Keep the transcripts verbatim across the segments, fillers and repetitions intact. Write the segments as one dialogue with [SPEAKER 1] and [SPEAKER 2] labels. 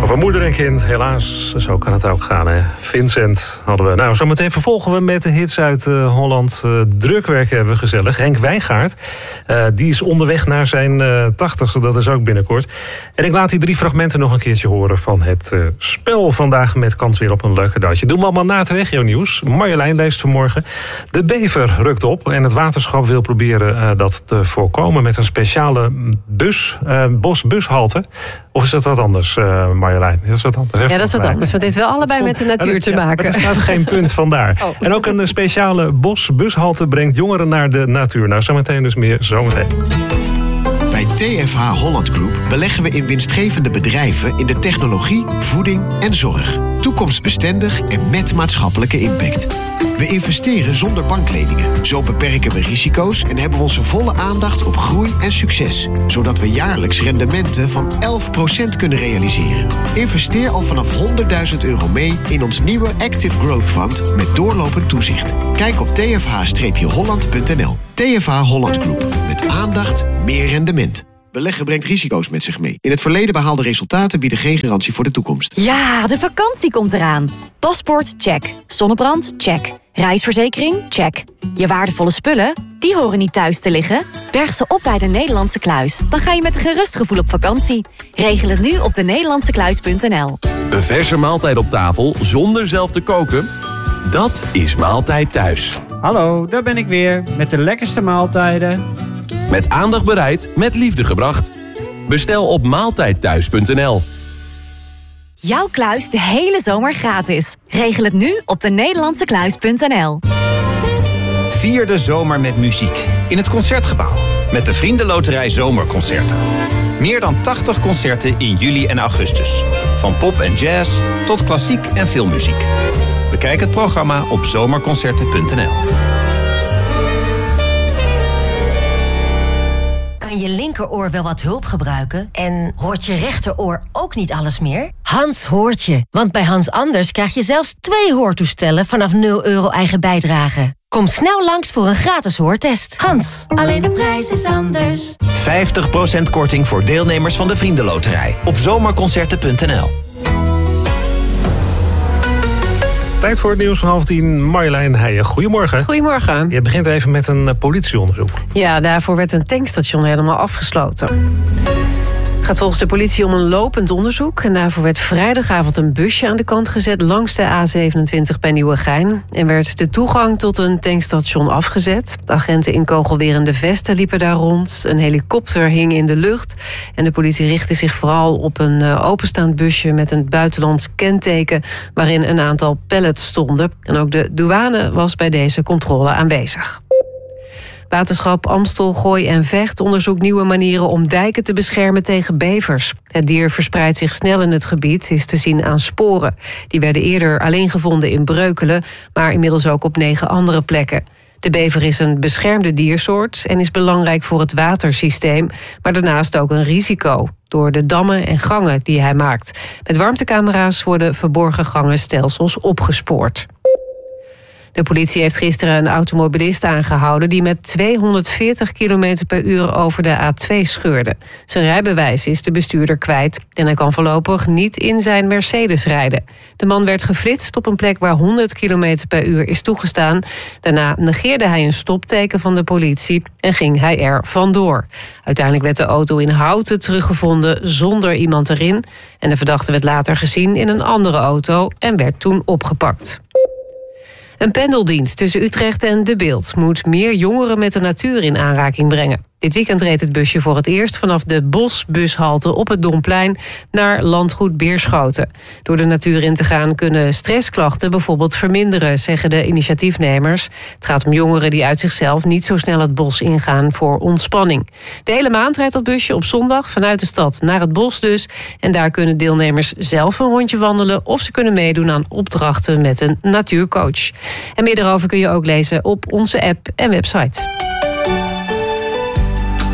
[SPEAKER 1] Over moeder en kind, helaas, zo kan het ook gaan. Hè? Vincent hadden we. Nou, zometeen vervolgen we met de hits uit uh, Holland. Uh, drukwerk hebben we gezellig. Henk Wijngaard, uh, die is onderweg naar zijn uh, tachtigste, dat is ook binnenkort. En ik laat die drie fragmenten nog een keertje horen van het uh, spel vandaag met kans weer op een leuk cadeautje. Doen we allemaal na het regionieuws. Marjolein leest vanmorgen. De bever rukt op en het waterschap wil proberen uh, dat te voorkomen met een speciale bus, uh, bosbushalte. Of is dat wat anders, uh, Marjolein? Dat is wat anders. Even
[SPEAKER 2] ja, dat is wat anders. Maar dit heeft wel allebei met de natuur
[SPEAKER 1] ja,
[SPEAKER 2] te
[SPEAKER 1] ja,
[SPEAKER 2] maken.
[SPEAKER 1] Maar er staat geen punt vandaar. Oh. En ook een speciale bosbushalte brengt jongeren naar de natuur. Nou, zometeen dus meer zometeen.
[SPEAKER 3] Bij T F H Holland Group beleggen we in winstgevende bedrijven in de technologie, voeding en zorg. Toekomstbestendig en met maatschappelijke impact. We investeren zonder bankleningen. Zo beperken we risico's en hebben we onze volle aandacht op groei en succes. Zodat we jaarlijks rendementen van elf procent kunnen realiseren. Investeer al vanaf honderdduizend euro mee in ons nieuwe Active Growth Fund met doorlopend toezicht. Kijk op t f h holland punt n l. T F H Holland Group. Met aandacht, meer rendement. Beleggen brengt risico's met zich mee. In het verleden behaalde resultaten bieden geen garantie voor de toekomst.
[SPEAKER 4] Ja, de vakantie komt eraan. Paspoort, check. Zonnebrand, check. Reisverzekering, check. Je waardevolle spullen, die horen niet thuis te liggen. Berg ze op bij de Nederlandse Kluis. Dan ga je met een gerust gevoel op vakantie. Regel het nu op de nederlandse kluis punt n l.
[SPEAKER 5] Een verse maaltijd op tafel zonder zelf te koken? Dat is Maaltijd Thuis.
[SPEAKER 6] Hallo, daar ben ik weer met de lekkerste maaltijden.
[SPEAKER 5] Met aandacht bereid, met liefde gebracht. Bestel op maaltijd thuis punt n l.
[SPEAKER 4] Jouw kluis de hele zomer gratis. Regel het nu op de nederlandse kluis punt n l.
[SPEAKER 7] Vier de zomer met muziek in het Concertgebouw. Met de Vriendenloterij Zomerconcerten. Meer dan tachtig concerten in juli en augustus. Van pop en jazz tot klassiek en filmmuziek. Bekijk het programma op zomerconcerten punt n l.
[SPEAKER 8] Kan je linkeroor wel wat hulp gebruiken? En hoort je rechteroor ook niet alles meer? Hans hoort je, want bij Hans Anders krijg je zelfs twee hoortoestellen vanaf nul euro eigen bijdrage. Kom snel langs voor een gratis hoortest. Hans, alleen de prijs is anders.
[SPEAKER 7] vijftig procent korting voor deelnemers van de Vriendenloterij op zomerconcerten punt n l.
[SPEAKER 1] Tijd voor het nieuws van half tien. Marjolein Heijen, goedemorgen.
[SPEAKER 2] Goedemorgen.
[SPEAKER 1] Je begint even met een politieonderzoek.
[SPEAKER 2] Ja, daarvoor werd een tankstation helemaal afgesloten. Het gaat volgens de politie om een lopend onderzoek. En daarvoor werd vrijdagavond een busje aan de kant gezet langs de A zevenentwintig bij Nieuwegein. En werd de toegang tot een tankstation afgezet. De agenten in kogelwerende vesten liepen daar rond. Een helikopter hing in de lucht. En de politie richtte zich vooral op een openstaand busje met een buitenlands kenteken waarin een aantal pallets stonden. En ook de douane was bij deze controle aanwezig. Waterschap Amstel, Gooi en Vecht onderzoekt nieuwe manieren om dijken te beschermen tegen bevers. Het dier verspreidt zich snel in het gebied, is te zien aan sporen. Die werden eerder alleen gevonden in Breukelen, maar inmiddels ook op negen andere plekken. De bever is een beschermde diersoort en is belangrijk voor het watersysteem, maar daarnaast ook een risico door de dammen en gangen die hij maakt. Met warmtecamera's worden verborgen gangenstelsels opgespoord. De politie heeft gisteren een automobilist aangehouden die met tweehonderdveertig kilometer per uur over de A twee scheurde. Zijn rijbewijs is de bestuurder kwijt en hij kan voorlopig niet in zijn Mercedes rijden. De man werd geflitst op een plek waar honderd kilometer per uur is toegestaan. Daarna negeerde hij een stopteken van de politie en ging hij er vandoor. Uiteindelijk werd de auto in Houten teruggevonden zonder iemand erin. En de verdachte werd later gezien in een andere auto en werd toen opgepakt. Een pendeldienst tussen Utrecht en De Bilt moet meer jongeren met de natuur in aanraking brengen. Dit weekend reed het busje voor het eerst vanaf de bosbushalte op het Domplein naar landgoed Beerschoten. Door de natuur in te gaan kunnen stressklachten bijvoorbeeld verminderen, zeggen de initiatiefnemers. Het gaat om jongeren die uit zichzelf niet zo snel het bos ingaan voor ontspanning. De hele maand rijdt dat busje op zondag vanuit de stad naar het bos dus. En daar kunnen deelnemers zelf een rondje wandelen of ze kunnen meedoen aan opdrachten met een natuurcoach. En meer daarover kun je ook lezen op onze app en website.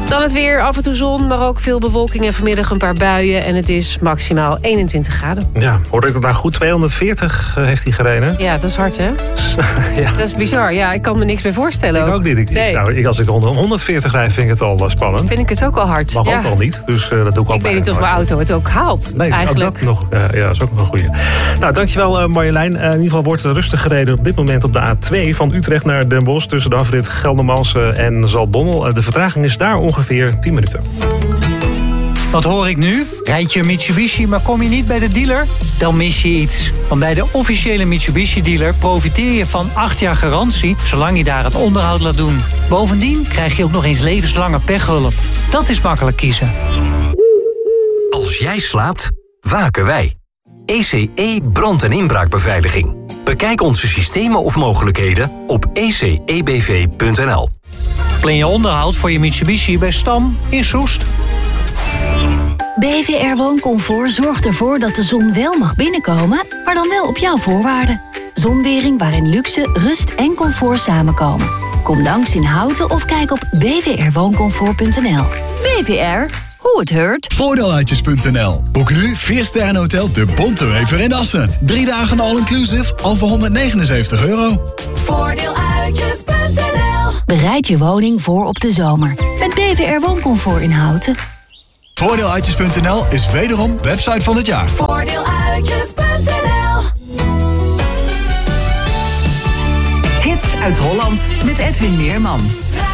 [SPEAKER 2] Dan het weer, af en toe zon, maar ook veel bewolking en vanmiddag een paar buien. En het is maximaal eenentwintig graden.
[SPEAKER 1] Ja, hoorde ik dat nou goed? tweehonderdveertig heeft hij gereden.
[SPEAKER 2] Ja, dat is hard, hè?
[SPEAKER 1] Ja.
[SPEAKER 2] Dat is bizar. Ja, ik kan me niks meer voorstellen.
[SPEAKER 1] Ik ook niet. Ik,
[SPEAKER 2] nee.
[SPEAKER 1] nou, ik, als ik honderdveertig rijd, vind ik het al uh, spannend.
[SPEAKER 2] Vind ik het ook al hard.
[SPEAKER 1] Mag
[SPEAKER 2] ja.
[SPEAKER 1] ook al niet, dus uh, dat doe ik al.
[SPEAKER 2] Ik weet niet of mijn auto het ook haalt,
[SPEAKER 1] nee,
[SPEAKER 2] eigenlijk.
[SPEAKER 1] Ook dat nog, uh, ja, dat is ook nog een goeie. Nou, dankjewel uh, Marjolein. Uh, in ieder geval wordt rustig gereden op dit moment op de A twee van Utrecht naar Den Bosch tussen de afrit Geldermalsen en Zaltbommel. Uh, de vertraging is daar ongeveer tien minuten.
[SPEAKER 9] Wat hoor ik nu? Rijd je een Mitsubishi, maar kom je niet bij de dealer? Dan mis je iets. Want bij de officiële Mitsubishi-dealer profiteer je van acht jaar garantie, zolang je daar het onderhoud laat doen. Bovendien krijg je ook nog eens levenslange pechhulp. Dat is makkelijk kiezen.
[SPEAKER 10] Als jij slaapt, waken wij. E C E brand- en inbraakbeveiliging. Bekijk onze systemen of mogelijkheden op e c e b v punt n l.
[SPEAKER 9] Plan je onderhoud voor je Mitsubishi bij Stam in Soest.
[SPEAKER 11] B V R Wooncomfort zorgt ervoor dat de zon wel mag binnenkomen, maar dan wel op jouw voorwaarden. Zonwering waarin luxe, rust en comfort samenkomen. Kom langs in Houten of kijk op b v r wooncomfort punt n l. B V R, hoe het heurt.
[SPEAKER 12] Voordeeluitjes punt n l. Boek nu vier sterren hotel De Bontewever in Assen. Drie dagen all-inclusive al voor honderdnegenenzeventig euro.
[SPEAKER 11] Voordeeluitjes punt n l. Bereid je woning voor op de zomer. Met B V R Wooncomfort in Houten.
[SPEAKER 12] Voordeeluitjes punt n l is wederom website van het jaar.
[SPEAKER 11] Voordeeluitjes punt n l.
[SPEAKER 13] Hits uit Holland met Edwin Meerman.